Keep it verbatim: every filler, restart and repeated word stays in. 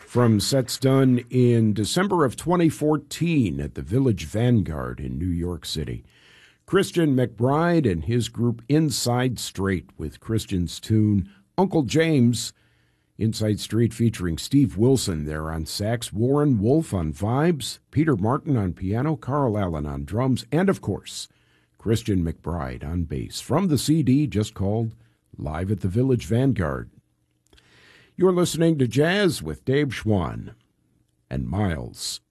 from sets done in December of twenty fourteen at the Village Vanguard in New York City. Christian McBride and his group Inside Straight with Christian's tune Uncle James. Inside Straight featuring Steve Wilson there on sax, Warren Wolf on vibes, Peter Martin on piano, Carl Allen on drums, and of course, Christian McBride on bass from the C D just called Live at the Village Vanguard. You're listening to Jazz with Dave Schwann and Miles.